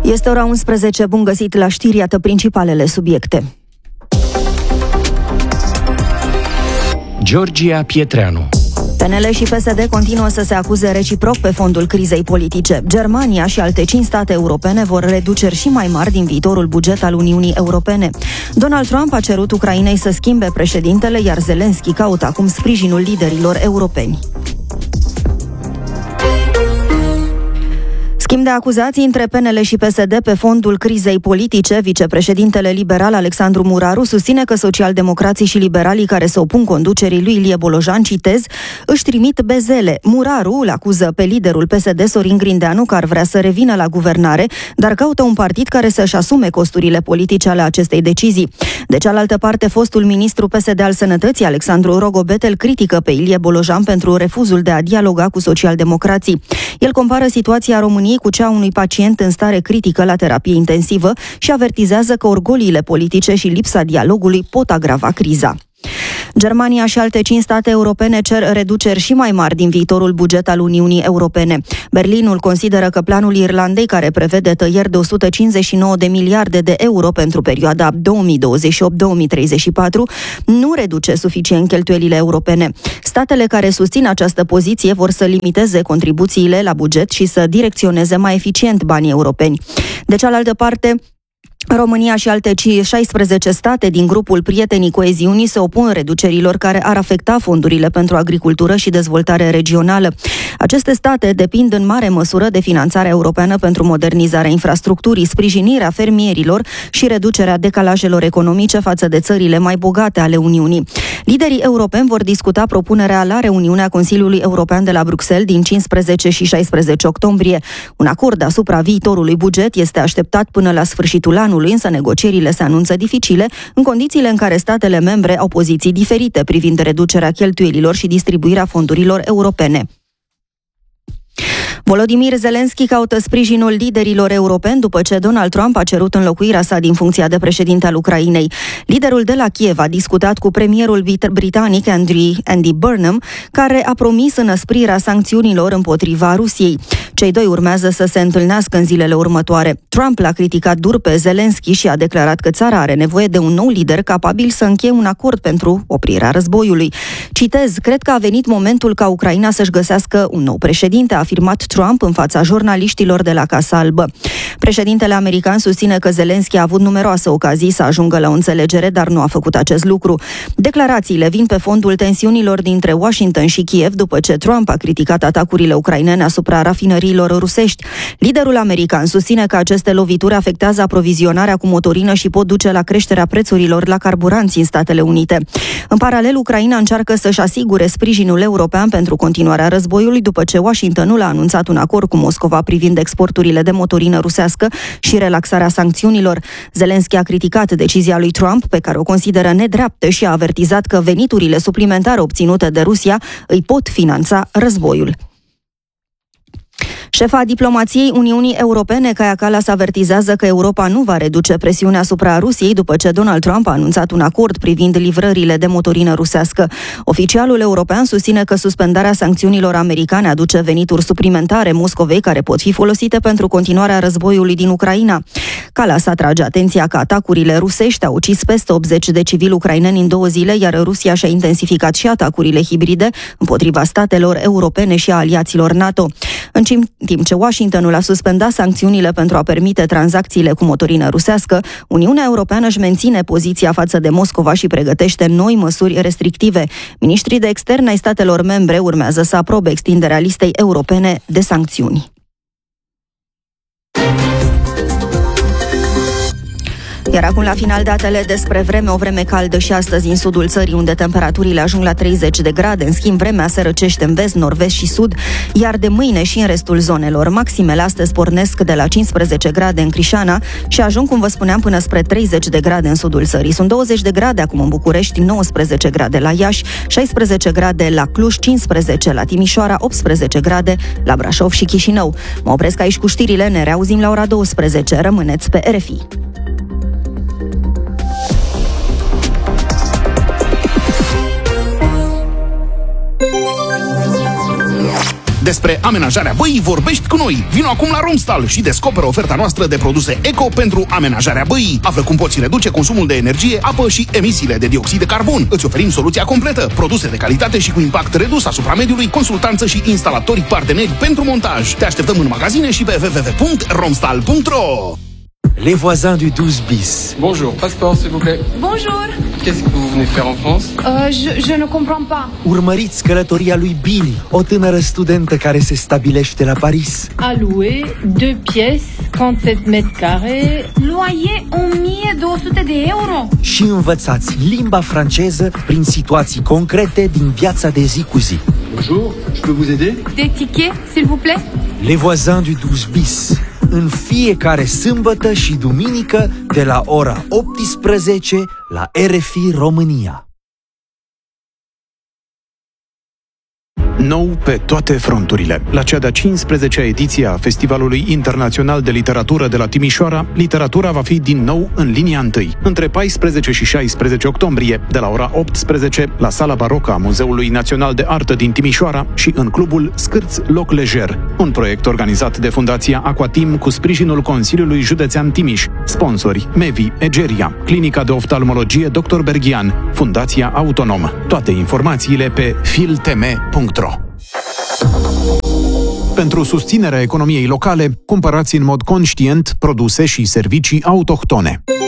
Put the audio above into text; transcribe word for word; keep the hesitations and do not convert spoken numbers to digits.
Este ora unsprezece, bun găsit la știri, iată principalele subiecte. Georgia Pietreanu. P N L și P S D continuă să se acuze reciproc pe fondul crizei politice. Germania și alte cinci state europene vor reduceri și mai mari din viitorul buget al Uniunii Europene. Donald Trump a cerut Ucrainei să schimbe președintele, iar Zelensky caută acum sprijinul liderilor europeni. Schimb de acuzații între P N L și P S D pe fondul crizei politice. Vicepreședintele liberal Alexandru Muraru susține că socialdemocrații și liberalii care se opun conducerii lui Ilie Bolojan, citez, își trimit bezele. Muraru îl acuză pe liderul P S D, Sorin Grindeanu, că ar vrea să revină la guvernare, dar caută un partid care să-și asume costurile politice ale acestei decizii. De cealaltă parte, fostul ministru P S D al Sănătății, Alexandru Rogobet, îl critică pe Ilie Bolojan pentru refuzul de a dialoga cu socialdemocrații. El compară situația României cu cea a unui pacient în stare critică la terapie intensivă și avertizează că orgoliile politice și lipsa dialogului pot agrava criza. Germania și alte cinci state europene cer reduceri și mai mari din viitorul buget al Uniunii Europene. Berlinul consideră că planul Irlandei, care prevede tăieri de o sută cincizeci și nouă de miliarde de euro pentru perioada două mii douăzeci și opt două mii treizeci și patru, nu reduce suficient cheltuielile europene. Statele care susțin această poziție vor să limiteze contribuțiile la buget și să direcționeze mai eficient banii europeni. De cealaltă parte, România și alte șaisprezece state din grupul Prietenii Coeziunii se opun reducerilor care ar afecta fondurile pentru agricultură și dezvoltare regională. Aceste state depind în mare măsură de finanțarea europeană pentru modernizarea infrastructurii, sprijinirea fermierilor și reducerea decalajelor economice față de țările mai bogate ale Uniunii. Liderii europeni vor discuta propunerea la reuniunea Consiliului European de la Bruxelles din cincisprezece și șaisprezece octombrie. Un acord asupra viitorului buget este așteptat până la sfârșitul anului, însă negocierile se anunță dificile în condițiile în care statele membre au poziții diferite privind reducerea cheltuielilor și distribuirea fondurilor europene. Volodymyr Zelensky caută sprijinul liderilor europeni după ce Donald Trump a cerut înlocuirea sa din funcția de președinte al Ucrainei. Liderul de la Kiev a discutat cu premierul britanic Andy Burnham, care a promis înăsprirea sancțiunilor împotriva Rusiei. Cei doi urmează să se întâlnească în zilele următoare. Trump l-a criticat dur pe Zelensky și a declarat că țara are nevoie de un nou lider capabil să încheie un acord pentru oprirea războiului. Citez, cred că a venit momentul ca Ucraina să-și găsească un nou președinte, a afirmat Trump în fața jurnaliștilor de la Casa Albă. Președintele american susține că Zelensky a avut numeroase ocazii să ajungă la o înțelegere, dar nu a făcut acest lucru. Declarațiile vin pe fondul tensiunilor dintre Washington și Kiev după ce Trump a criticat atacurile ucrainene asupra rafinăriilor rusești. Liderul american susține că aceste lovituri afectează aprovizionarea cu motorină și pot duce la creșterea prețurilor la carburanți în Statele Unite. În paralel, Ucraina încearcă să-și asigure sprijinul european pentru continuarea războiului după ce Washingtonul a anunțat un acord cu Moscova privind exporturile de motorină rusească și relaxarea sancțiunilor. Zelensky a criticat decizia lui Trump, pe care o consideră nedreaptă, și a avertizat că veniturile suplimentare obținute de Rusia îi pot finanța războiul. Șefa diplomației Uniunii Europene, Kaja Kallas, avertizează că Europa nu va reduce presiunea asupra Rusiei după ce Donald Trump a anunțat un acord privind livrările de motorină rusească. Oficialul european susține că suspendarea sancțiunilor americane aduce venituri suplimentare Moscovei care pot fi folosite pentru continuarea războiului din Ucraina. Kallas atrage atenția că atacurile rusești au ucis peste optzeci de civili ucraineni în două zile, iar Rusia și-a intensificat și atacurile hibride împotriva statelor europene și a aliaților NATO. În timp ce Washingtonul a suspendat sancțiunile pentru a permite tranzacțiile cu motorină rusească, Uniunea Europeană își menține poziția față de Moscova și pregătește noi măsuri restrictive. Ministrii de externe ai statelor membre urmează să aprobe extinderea listei europene de sancțiuni. Iar acum la final datele despre vreme, o vreme caldă și astăzi în sudul țării, unde temperaturile ajung la treizeci de grade. În schimb, vremea se răcește în vest, nord-vest și sud, iar de mâine și în restul zonelor. Maximele astăzi pornesc de la cincisprezece grade în Crișana și ajung, cum vă spuneam, până spre treizeci de grade în sudul țării. Sunt douăzeci de grade acum în București, nouăsprezece grade la Iași, șaisprezece grade la Cluj, cincisprezece la Timișoara, optsprezece grade la Brașov și Chișinău. Mă opresc aici cu știrile, ne reauzim la ora douăsprezece. Rămâneți pe R F I. Despre amenajarea băii vorbești cu noi. Vino acum la Romstal și descoperă oferta noastră de produse eco pentru amenajarea băii. Află cum poți reduce consumul de energie, apă și emisiile de dioxid de carbon. Îți oferim soluția completă, produse de calitate și cu impact redus asupra mediului, consultanță și instalatori parteneri pentru montaj. Te așteptăm în magazine și pe w w w punct romstal punct r o. Les voisins du douze bis. Bonjour, passeport s'il vous plaît. Bonjour. Qu'est-ce que vous venez faire en France? Euh, je, je ne comprends pas. Urmăriți călătoria lui Billy, o tânără studentă care se stabilește la Paris. À louer, deux pièces, trente-sept mètres carrés. Loyer o mie două sute de euro. Și învățați limba franceză prin situații concrete din viața de zi cu zi. Bonjour, je peux vous aider? Des tickets, s'il vous plaît. Les voisins du douze bis. În fiecare sâmbătă și duminică de la ora optsprezece la R F I România. Nou pe toate fronturile. La cea de-a cincisprezecea ediție a Festivalului Internațional de Literatură de la Timișoara, literatura va fi din nou în linia întâi, între paisprezece și șaisprezece octombrie, de la ora optsprezece, la Sala Barocă a Muzeului Național de Artă din Timișoara și în clubul Scârți Loc Lejer, un proiect organizat de Fundația Aquatim cu sprijinul Consiliului Județean Timiș, sponsori Mevi, Egeria, Clinica de Oftalmologie doctor Berghian, Fundația Autonom. Toate informațiile pe filtm punct ro. Pentru susținerea economiei locale, cumpărați în mod conștient produse și servicii autohtone.